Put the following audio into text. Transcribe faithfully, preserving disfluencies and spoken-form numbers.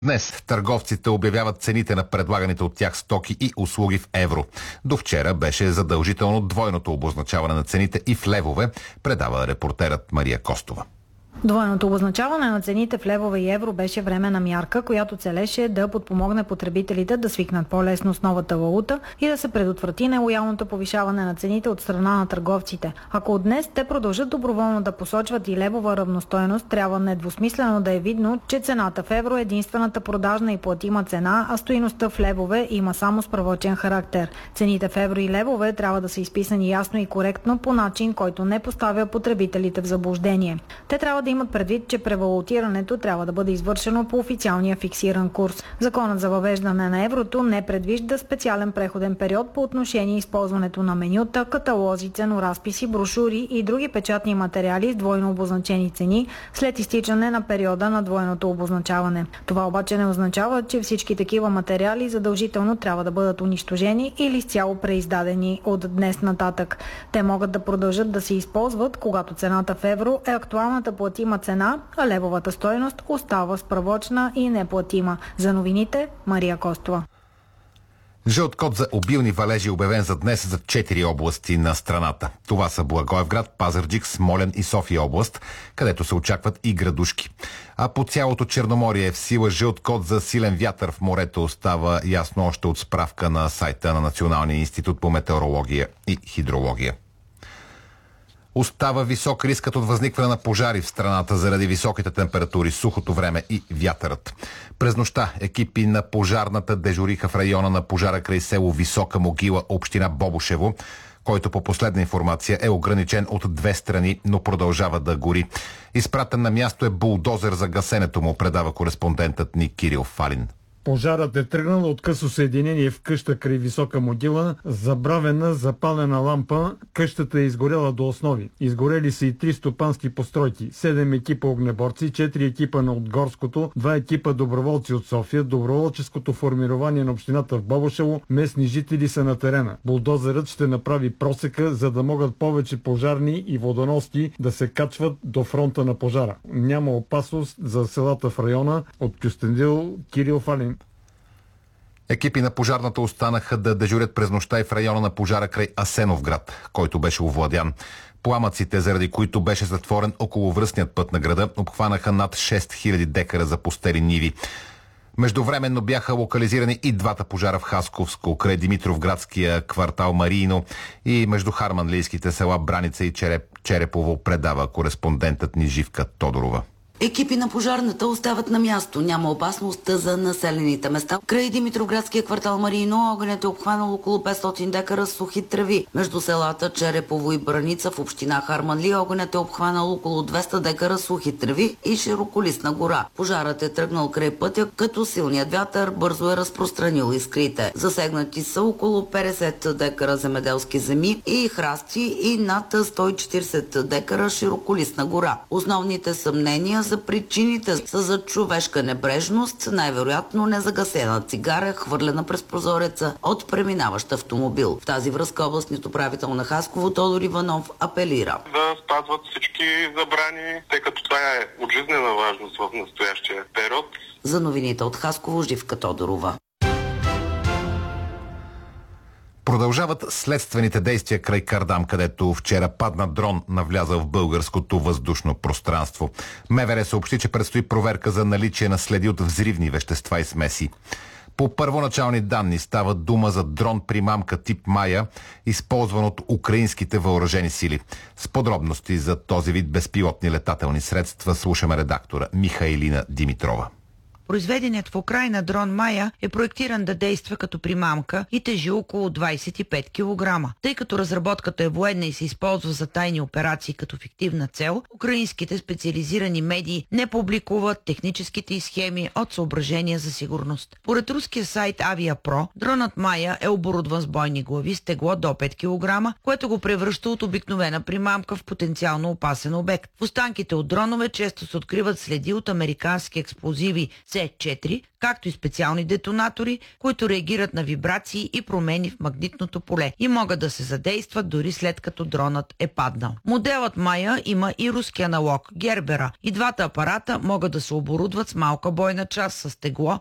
Днес търговците обявяват цените на предлаганите от тях стоки и услуги в евро. До вчера беше задължително двойното обозначаване на цените и в левове, предава репортерът Мария Костова. Двойното обозначаване на цените в левове и евро беше временна мярка, която целеше да подпомогне потребителите да свикнат по-лесно с новата валута и да се предотврати нелоялното повишаване на цените от страна на търговците. Ако от днес те продължат доброволно да посочват и левова равностойност, трябва недвусмислено да е видно, че цената в евро е единствената продажна и платима цена, а стойността в левове има само справочен характер. Цените в евро и левове трябва да са изписани ясно и коректно по начин, който не поставя потребителите в заблуждение. Те трябва да имат предвид, че превалутирането трябва да бъде извършено по официалния фиксиран курс. Законът за въвеждане на еврото не предвижда специален преходен период по отношение използването на менюта, каталози, ценоразписи, брошури и други печатни материали с двойно обозначени цени след изтичане на периода на двойното обозначаване. Това обаче не означава, че всички такива материали задължително трябва да бъдат унищожени или изцяло преиздадени от днес нататък. Те могат да продължат да се използват, когато цената в евро е актуалната платима цена, а левовата стойност остава справочна и неплатима. За новините, Мария Костова. Жълт код за обилни валежи е обявен за днес за четири области на страната. Това са Благоевград, Пазарджик, Смолян и София област, където се очакват и градушки. А по цялото Черноморие е в сила жълт код за силен вятър в морето, остава ясно още от справка на сайта на Националния институт по метеорология и хидрология. Остава висок рискът от възникване на пожари в страната заради високите температури, сухото време и вятърът. През нощта екипи на пожарната дежуриха в района на пожара край село Висока могила, община Бобошево, който по последна информация е ограничен от две страни, но продължава да гори. Изпратен на място е булдозер за гасенето му, предава кореспондентът ни Кирил Фалин. Пожарът е тръгнал от късо съединение в къща край Висока могила, забравена запалена лампа. Къщата е изгорела до основи. Изгорели са и три стопански постройки, седем екипа огнеборци, четири екипа на Отгорското, два екипа доброволци от София, доброволческото формирование на общината в Бобошево, местни жители са на терена. Булдозерът ще направи просека, за да могат повече пожарни и водоноски да се качват до фронта на пожара. Няма опасност за селата в района. От Кюстендил, Кирил Фалин. Екипи на пожарната останаха да дежурят през нощта и в района на пожара край Асеновград, който беше овладян. Пламъците, заради които беше затворен околовръстният път на града, обхванаха над шест хиляди декара запустели ниви. Междувременно бяха локализирани и двата пожара в Хасковско, край Димитровградския квартал Мариино и между харманлийските села Браница и Череп, Черепово, предава кореспондентът ни Живка Тодорова. Екипи на пожарната остават на място. Няма опасност за населените места. Край Димитровградския квартал Мариино огънят е обхванал около петстотин декара сухи треви. Между селата Черепово и Браница в община Харманли огънят е обхванал около двеста декара сухи треви и широколистна гора. Пожарът е тръгнал край пътя, като силният вятър бързо е разпространил искрите. Засегнати са около петдесет декара земеделски земи и храсти и над сто и четиридесет декара широколистна гора. Основните съмнения за причините са за човешка небрежност, най-вероятно незагасена цигара, хвърлена през прозореца от преминаващ автомобил. В тази връзка областният управител на Хасково Тодор Иванов апелира да спазват всички забрани, тъй като това е от жизнена важност в настоящия период. За новините от Хасково, Живка Тодорова. Продължават следствените действия край Кардам, където вчера падна дрон, навлязал в българското въздушно пространство. МВР съобщи, че предстои проверка за наличие на следи от взривни вещества и смеси. По първоначални данни става дума за дрон-примамка тип Майя, използван от украинските въоръжени сили. С подробности за този вид безпилотни летателни средства слушаме редактора Михаилина Димитрова. Произведеният в Украйна дрон Майя е проектиран да действа като примамка и тежи около двадесет и пет килограма. Тъй като разработката е военна и се използва за тайни операции като фиктивна цел, украинските специализирани медии не публикуват техническите схеми от съображения за сигурност. Поред руския сайт Авиапро, дронът Майя е оборудван с бойни глави с тегло до пет килограма, което го превръща от обикновена примамка в потенциално опасен обект. В останките от дронове често се откриват следи от американски експлозиви С С четири, както и специални детонатори, които реагират на вибрации и промени в магнитното поле и могат да се задействат дори след като дронът е паднал. Моделът Майя има и руски аналог – Гербера. И двата апарата могат да се оборудват с малка бойна част с тегло,